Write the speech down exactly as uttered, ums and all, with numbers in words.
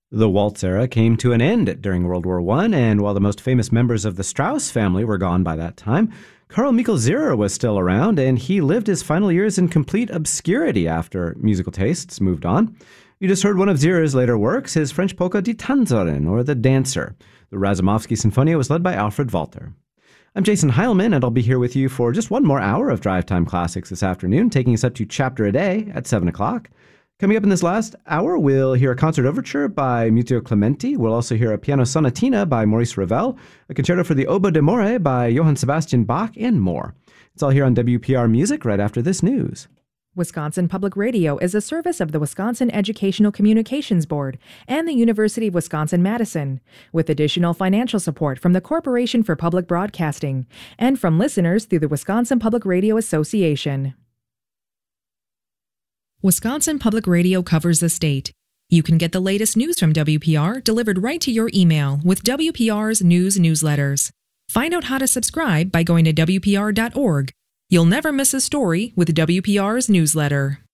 The waltz era came to an end during World War One, and while the most famous members of the Strauss family were gone by that time, Carl Michael Zierer was still around, and he lived his final years in complete obscurity after musical tastes moved on. You just heard one of Zierer's later works, his French polka Die Tänzerin, or The Dancer. The Razumovsky Sinfonia was led by Alfred Walter. I'm Jason Heilman, and I'll be here with you for just one more hour of Drive Time Classics this afternoon, taking us up to Chapter a Day at seven o'clock. Coming up in this last hour, we'll hear a concert overture by Muzio Clementi. We'll also hear a piano sonatina by Maurice Ravel, a concerto for the oboe d'amore by Johann Sebastian Bach, and more. It's all here on W P R Music right after this news. Wisconsin Public Radio is a service of the Wisconsin Educational Communications Board and the University of Wisconsin-Madison, with additional financial support from the Corporation for Public Broadcasting and from listeners through the Wisconsin Public Radio Association. Wisconsin Public Radio covers the state. You can get the latest news from W P R delivered right to your email with W P R's news newsletters. Find out how to subscribe by going to W P R dot org. You'll never miss a story with W P R's newsletter.